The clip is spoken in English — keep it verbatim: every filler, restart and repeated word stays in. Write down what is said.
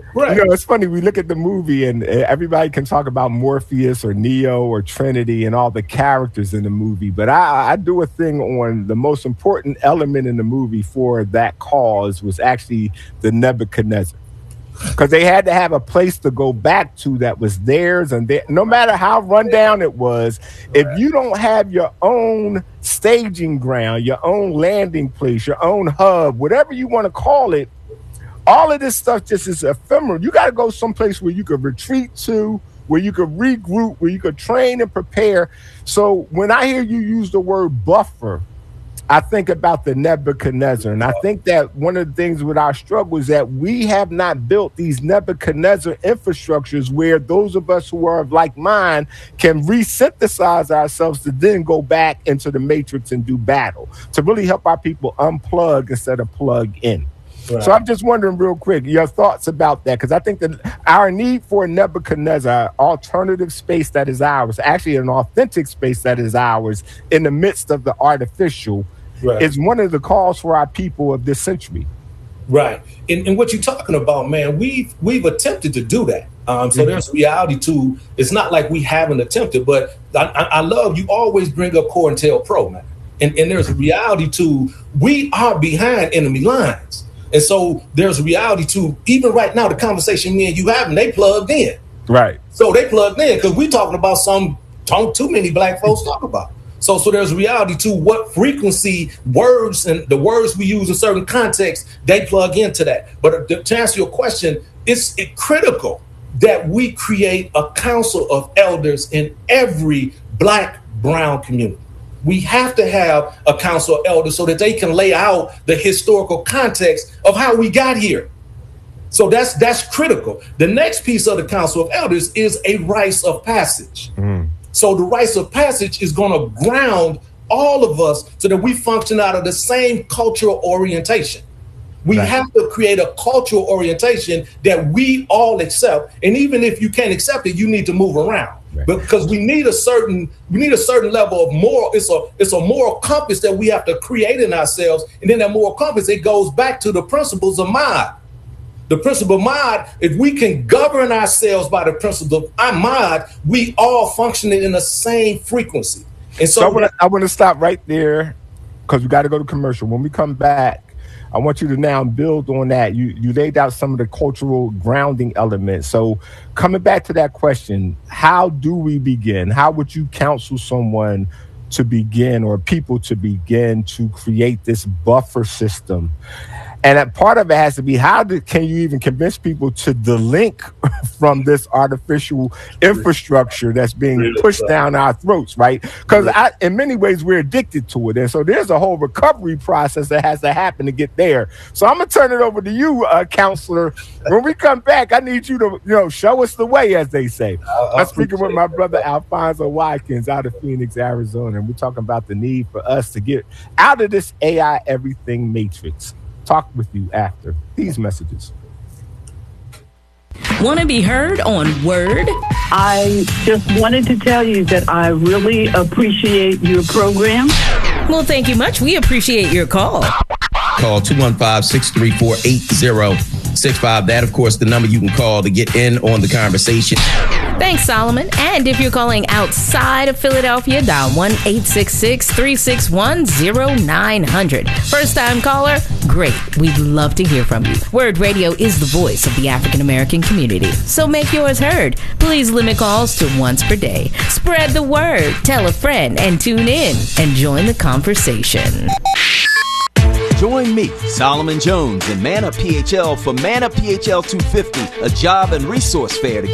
Right. You know, it's funny. We look at the movie and everybody can talk about Morpheus or Neo or Trinity and all the characters in the movie. But I, I do a thing on the most important element in the movie for that cause was actually the Nebuchadnezzar. Because they had to have a place to go back to that was theirs. And they, no matter how rundown it was, if you don't have your own staging ground, your own landing place, your own hub, whatever you want to call it, all of this stuff just is ephemeral. You got to go someplace where you could retreat to, where you could regroup, where you could train and prepare. So when I hear you use the word buffer, I think about the Nebuchadnezzar. And I think that one of the things with our struggle is that we have not built these Nebuchadnezzar infrastructures where those of us who are of like mind can re-synthesize ourselves to then go back into the matrix and do battle, to really help our people unplug instead of plug in. Right. So I'm just wondering real quick, your thoughts about that, because I think that our need for Nebuchadnezzar, alternative space that is ours, actually an authentic space that is ours in the midst of the artificial, right, is one of the calls for our people of this century. Right. And, and what you're talking about, man, we've, we've attempted to do that. Um, so mm-hmm. there's reality to, it's not like we haven't attempted, but I, I, I love, you always bring up COINTELPRO, man. And, and there's a reality to, we are behind enemy lines. And so there's reality to, even right now, the conversation me and you having, they plugged in. Right. So they plugged in because we're talking about some don't too many black folks talk about. So so there's reality to what frequency words and the words we use in certain contexts, they plug into that. But to answer your question, it's it critical that we create a council of elders in every black, brown community. We have to have a council of elders so that they can lay out the historical context of how we got here. So that's that's critical. The next piece of the council of elders is a rites of passage. Mm. So the rites of passage is going to ground all of us so that we function out of the same cultural orientation. We right. have to create a cultural orientation that we all accept. And even if you can't accept it, you need to move around. Right. Because we need a certain we need a certain level of moral. It's a it's a moral compass that we have to create in ourselves, and then that moral compass, it goes back to the principles of Ma'at. The principle of Ma'at. If we can govern ourselves by the principle of Ma'at, we all functioning in the same frequency. And so, so I want to stop right there because we got to go to commercial. When we come back, I want you to now build on that. You you laid out some of the cultural grounding elements. So coming back to that question, how do we begin? How would you counsel someone to begin or people to begin to create this buffer system? And that part of it has to be, how do, can you even convince people to delink from this artificial infrastructure that's being pushed down our throats, right? Because in many ways, we're addicted to it. And so there's a whole recovery process that has to happen to get there. So I'm going to turn it over to you, uh, counselor. When we come back, I need you to, you know, show us the way, as they say. I'll, I'm speaking with my brother, Alfonso Watkins, out of Phoenix, Arizona. And we're talking about the need for us to get out of this A I everything matrix. Talk with you after these messages. Want to be heard on Word? I just wanted to tell you that I really appreciate your program. Well, thank you much. We appreciate your call. Call two one five, six three four, eight zero six five. That, of course, the number you can call to get in on the conversation. Thanks, Solomon. And if you're calling outside of Philadelphia, dial one eight six six, three six one, zero nine zero zero. First time caller? Great. We'd love to hear from you. Word Radio is the voice of the African American community. So make yours heard. Please limit calls to once per day. Spread the word, tell a friend, and tune in and join the conversation. Join me, Solomon Jones, and Man Up P H L for Man Up P H L two fifty, a job and resource fair to